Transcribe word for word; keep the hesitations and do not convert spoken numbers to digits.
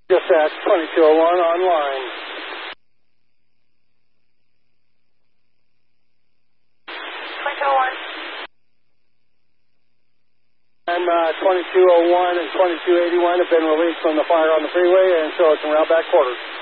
Dispatch twenty-two oh one online. twenty-two oh one. And uh, twenty-two oh one and twenty-two eighty-one have been released from the fire on the freeway, and so it's in route back quarters.